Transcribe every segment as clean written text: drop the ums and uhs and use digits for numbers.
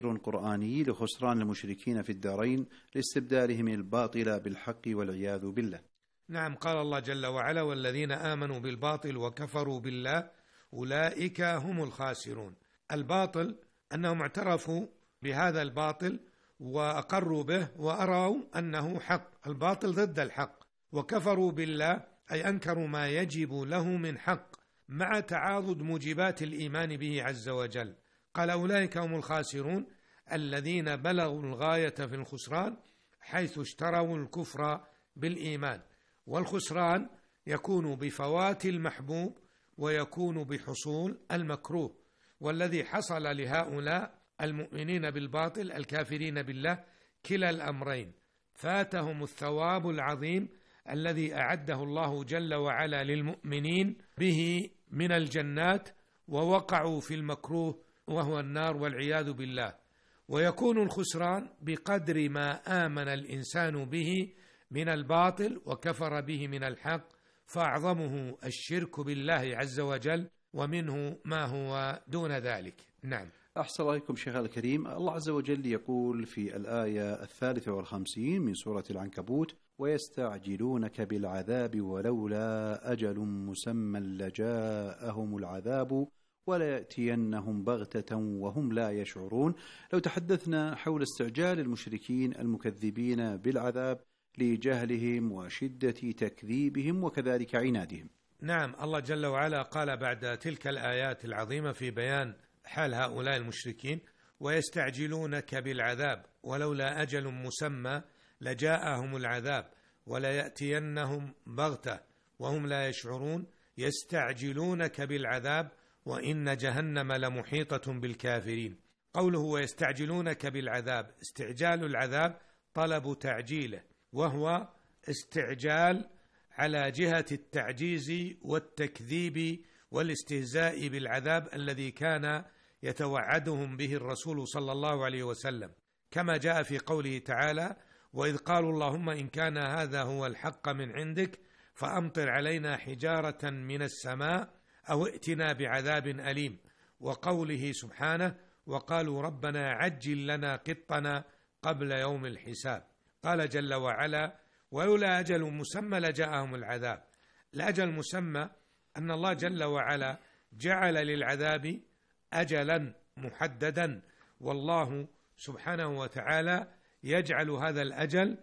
قرآني لخسران المشركين في الدارين لاستبدالهم الباطل بالحق والعياذ بالله. نعم، قال الله جل وعلا: والذين آمنوا بالباطل وكفروا بالله أولئك هم الخاسرون. الباطل أنهم اعترفوا بهذا الباطل وأقروا به وأروا أنه حق، الباطل ضد الحق. وكفروا بالله أي أنكروا ما يجب له من حق مع تعاضد موجبات الإيمان به عز وجل. قال: أولئك هم الخاسرون الذين بلغوا الغاية في الخسران حيث اشتروا الكفر بالإيمان. والخسران يكون بفوات المحبوب ويكون بحصول المكروه، والذي حصل لهؤلاء المؤمنين بالباطل الكافرين بالله كلا الأمرين: فاتهم الثواب العظيم الذي أعده الله جل وعلا للمؤمنين به من الجنات، ووقعوا في المكروه وهو النار والعياذ بالله. ويكون الخسران بقدر ما آمن الإنسان به من الباطل وكفر به من الحق، فأعظمه الشرك بالله عز وجل، ومنه ما هو دون ذلك. نعم. أحسن الله إليكم شيخ الكريم. الله عز وجل يقول في الآية 53 من سورة العنكبوت: ويستعجلونك بالعذاب ولولا أجل مسمى لجاءهم العذاب وليأتينهم بغتة وهم لا يشعرون. لو تحدثنا حول استعجال المشركين المكذبين بالعذاب لجهلهم وشدة تكذيبهم وكذلك عنادهم. نعم، الله جل وعلا قال بعد تلك الآيات العظيمة في بيان حال هؤلاء المشركين: ويستعجلونك بالعذاب ولولا أجل مسمى لجاءهم العذاب وليأتينهم بغتة وهم لا يشعرون. يستعجلونك بالعذاب وإن جهنم لمحيطة بالكافرين. قوله ويستعجلونك بالعذاب، استعجال العذاب طلب تعجيله، وهو استعجال على جهة التعجيز والتكذيب والاستهزاء بالعذاب الذي كان يتوعدهم به الرسول صلى الله عليه وسلم، كما جاء في قوله تعالى: وإذ قالوا اللهم إن كان هذا هو الحق من عندك فأمطر علينا حجارة من السماء أو ائتنا بعذاب أليم. وقوله سبحانه: وقالوا ربنا عجل لنا قطنا قبل يوم الحساب. قال جل وعلا: ولولا أجل مسمى لجاءهم العذاب. الأجل المسمى أن الله جل وعلا جعل للعذاب أجلا محددا، والله سبحانه وتعالى يجعل هذا الأجل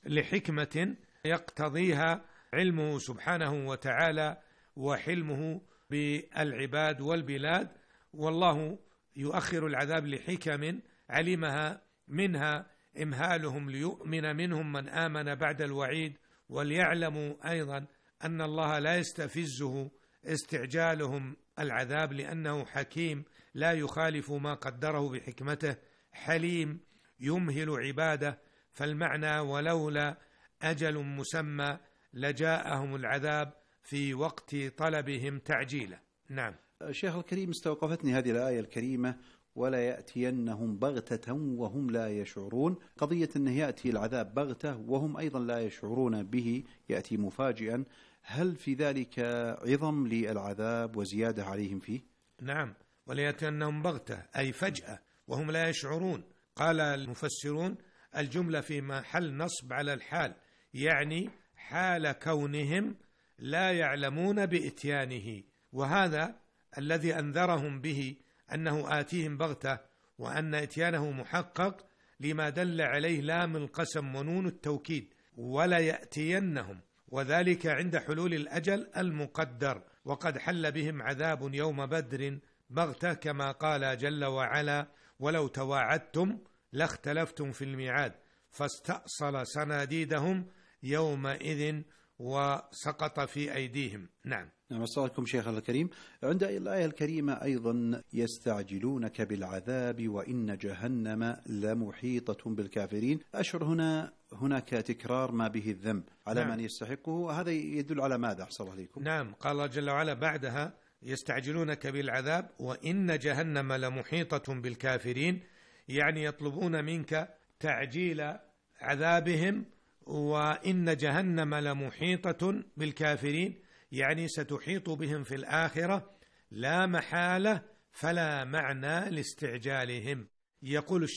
لحكمة يقتضيها علمه سبحانه وتعالى وحلمه بالعباد والبلاد، والله يؤخر العذاب لحكم علمها، منها إمهالهم ليؤمن منهم من آمن بعد الوعيد، وليعلموا أيضا أن الله لا يستفزه استعجالهم العذاب لأنه حكيم لا يخالف ما قدره بحكمته، حليم يمهل عباده. فالمعنى ولولا أجل مسمى لجاءهم العذاب في وقت طلبهم تعجيله. نعم. شيخ الكريم، استوقفتني هذه الآية الكريمة: ولا يأتينهم بغتة وهم لا يشعرون. قضية أنه يأتي العذاب بغتة وهم أيضا لا يشعرون به، يأتي مفاجئا، هل في ذلك عظم للعذاب وزيادة عليهم فيه؟ نعم، وليأتينهم بغتة أي فجأة وهم لا يشعرون. قال المفسرون: الجملة في محل نصب على الحال، يعني حال كونهم لا يعلمون بإتيانه، وهذا الذي أنذرهم به أنه آتيهم بغتة وأن إتيانه محقق، لما دل عليه لام القسم ونون التوكيد: ولا يأتينهم، وذلك عند حلول الأجل المقدر، وقد حل بهم عذاب يوم بدر بغتة، كما قال جل وعلا: ولو تواعدتم لاختلفتم في الميعاد فاستأصل صناديدهم يومئذ وسقط في أيديهم. نعم. نعم، أصلكم شيخ الكريم. عند الآية الكريمة أيضا: يستعجلونك بالعذاب وإن جهنم لمحيطة بالكافرين. أشعر هناك تكرار ما به الذنب على نعم. من يستحقه، هذا يدل على ماذا أحسن الله عليكم؟ نعم، قال الله جل وعلا بعدها: يستعجلونك بالعذاب وإن جهنم لمحيطة بالكافرين، يعني يطلبون منك تعجيل عذابهم، وإن جهنم لمحيطة بالكافرين يعني ستحيط بهم في الآخرة لا محالة، فلا معنى لاستعجالهم. يقول